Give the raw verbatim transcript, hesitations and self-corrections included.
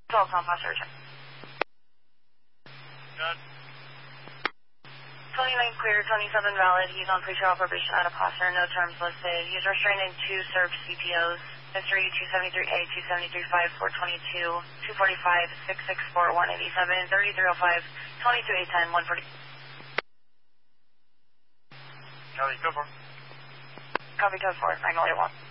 twelve Compass Urgent. Good. twenty-nine clear, twenty-seven valid. He's on pre-trial probation at a passenger, no terms listed. He's restrained in two served C P Os. History two seventy-three A, two seventy-three five, four twenty-two, two forty-five, six sixty-four, one eighty-seven, thirty-three oh five, twenty-two eight ten, one forty. Copy, go for it. Copy code four, Magnolia one.